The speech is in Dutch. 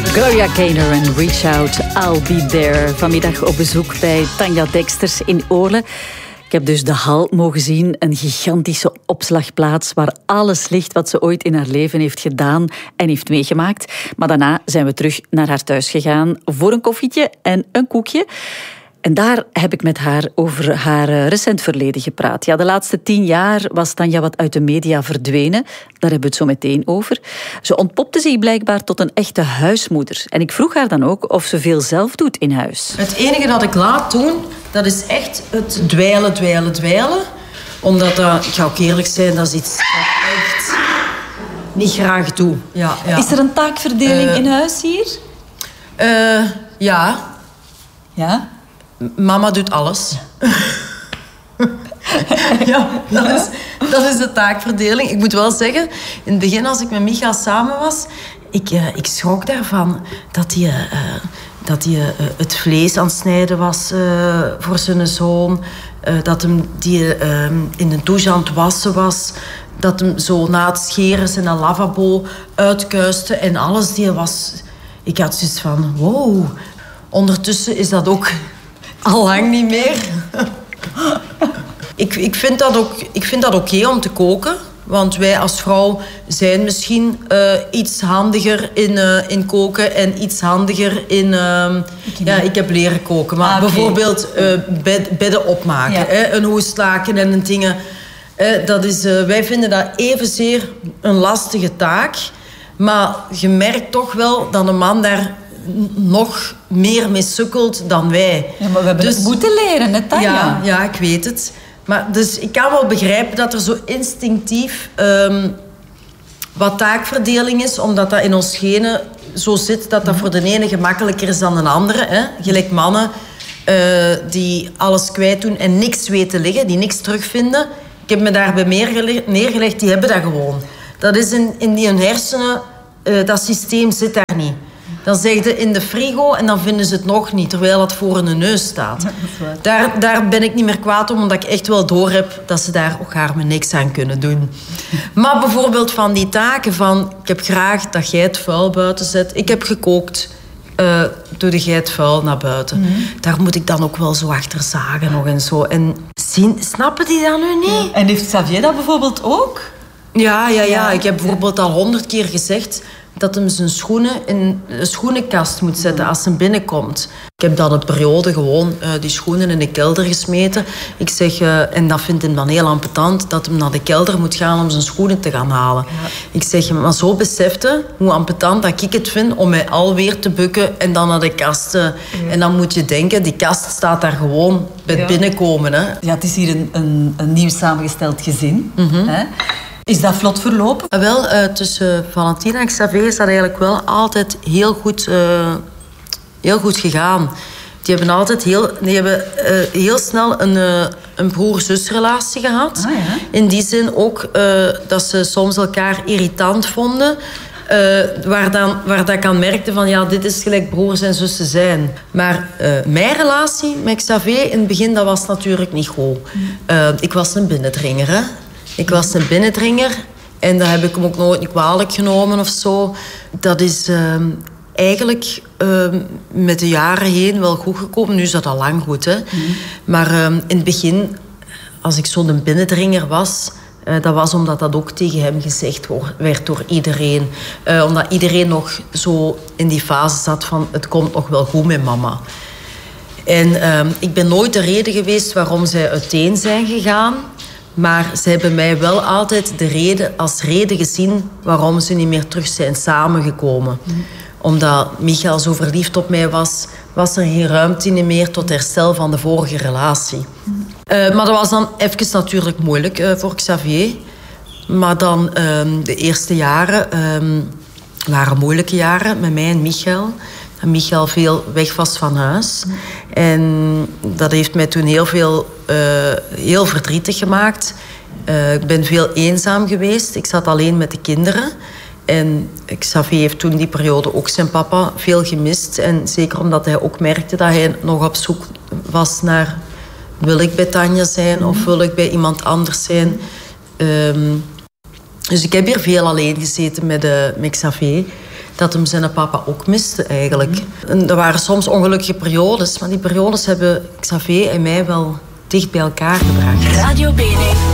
Gloria Gaynor en Reach Out, I'll Be There. Vanmiddag op bezoek bij Tanja Deksters in Orle. Ik heb dus de hal mogen zien, een gigantische opslagplaats waar alles ligt wat ze ooit in haar leven heeft gedaan en heeft meegemaakt. Maar daarna zijn we terug naar haar thuis gegaan voor een koffietje en een koekje. En daar heb ik met haar over haar recent verleden gepraat. Ja, de laatste 10 jaar was Tanja wat uit de media verdwenen. Daar hebben we het zo meteen over. Ze ontpopte zich blijkbaar tot een echte huismoeder. En ik vroeg haar dan ook of ze veel zelf doet in huis. Het enige dat ik laat doen, dat is echt het dweilen. Omdat dat, ik ga ook eerlijk zijn, dat is iets dat ik echt niet graag doe. Ja. Is er een taakverdeling in huis hier? Ja. Ja? Mama doet alles. Ja, dat is de taakverdeling. Ik moet wel zeggen, in het begin als ik met Micha samen was, ik schrok daarvan dat hij het vlees aan het snijden was voor zijn zoon. Dat hem die in de douche aan het wassen was. Dat hem zo na het scheren zijn lavabo uitkuiste en alles die was. Ik had zoiets van, wow. Ondertussen is dat ook al lang niet meer. Ik vind dat oké om te koken. Want wij als vrouw zijn misschien iets handiger in koken en iets handiger in... ik heb leren koken. Maar bijvoorbeeld bedden opmaken. Ja. Hè, een hoestlaken en een dingen. Wij vinden dat evenzeer een lastige taak. Maar je merkt toch wel dat een man daar nog meer mee sukkelt dan wij. Ja, maar we hebben het moeten leren, hè, Tanja? Ja, ik weet het. Maar dus ik kan wel begrijpen dat er zo instinctief wat taakverdeling is, omdat dat in ons genen zo zit dat voor de ene gemakkelijker is dan de andere. Hè? Gelijk mannen die alles kwijt doen en niks weten liggen, die niks terugvinden. Ik heb me daarbij neergelegd, die hebben dat gewoon. Dat is in die hun hersenen, dat systeem zit daar niet. Dan zeg je in de frigo en dan vinden ze het nog niet, terwijl het voor hun neus staat. Daar ben ik niet meer kwaad om, omdat ik echt wel doorheb dat ze daar ook haar me niks aan kunnen doen. Maar bijvoorbeeld van die taken van, ik heb graag dat jij het vuil buiten zet. Ik heb gekookt, doe jij het vuil naar buiten. Mm-hmm. Daar moet ik dan ook wel zo achter zagen nog en zo. En snappen die dat nu niet? Ja. En heeft Xavier dat bijvoorbeeld ook? Ja. Ik heb bijvoorbeeld al 100 keer gezegd dat hem zijn schoenen in de schoenenkast moet zetten als hij binnenkomt. Ik heb dan een periode gewoon die schoenen in de kelder gesmeten. Ik zeg, en dat vindt hem dan heel ambetant, dat hij naar de kelder moet gaan om zijn schoenen te gaan halen. Ja. Ik zeg, maar zo besefte hoe ambetant dat ik het vind om mij alweer te bukken en dan naar de kast. En dan moet je denken, die kast staat daar gewoon bij het binnenkomen. Hè. Ja, het is hier een nieuw samengesteld gezin. Mm-hmm. Hè? Is dat vlot verlopen? Wel, tussen Valentina en Xavier is dat eigenlijk wel altijd heel goed gegaan. Die hebben altijd heel snel een broer-zusrelatie gehad. Ah, ja? In die zin ook dat ze soms elkaar irritant vonden. Waar dat ik aan merkte van, ja, dit is gelijk broers en zussen zijn. Maar mijn relatie met Xavier in het begin, dat was natuurlijk niet goed. Ik was een binnendringer, hè. Ik was een binnendringer en dat heb ik hem ook nooit niet kwalijk genomen of zo. Dat is eigenlijk met de jaren heen wel goed gekomen. Nu is dat al lang goed, hè. Maar in het begin, als ik zo'n binnendringer was, dat was omdat dat ook tegen hem gezegd werd door iedereen. Omdat iedereen nog zo in die fase zat van, het komt nog wel goed met mama. En ik ben nooit de reden geweest waarom zij uiteen zijn gegaan. Maar ze hebben mij wel altijd als reden gezien waarom ze niet meer terug zijn samengekomen. Omdat Michael zo verliefd op mij was er geen ruimte meer tot herstel van de vorige relatie. Maar dat was dan even natuurlijk moeilijk voor Xavier. Maar dan de eerste jaren waren moeilijke jaren met mij en Michael. En Michael veel weg was van huis. En dat heeft mij toen heel verdrietig gemaakt. Ik ben veel eenzaam geweest. Ik zat alleen met de kinderen. En Xavier heeft toen die periode ook zijn papa veel gemist. En zeker omdat hij ook merkte dat hij nog op zoek was naar... Wil ik bij Tanja zijn of wil ik bij iemand anders zijn? Dus ik heb hier veel alleen gezeten met Xavier. dat hem zijn papa ook miste eigenlijk. En er waren soms ongelukkige periodes, maar die periodes hebben Xavier en mij wel dicht bij elkaar gebracht. Radio Bene.